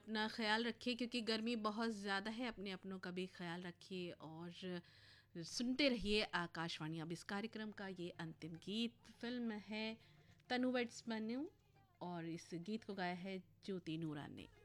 अपना ख्याल रखिए क्योंकि गर्मी बहुत ज़्यादा है। अपने अपनों का भी ख्याल रखिए और सुनते रहिए आकाशवाणी। अब इस कार्यक्रम का ये अंतिम गीत, फिल्म है तनु वेड्स मनु और इस गीत को गाया है ज्योति नूरान ने।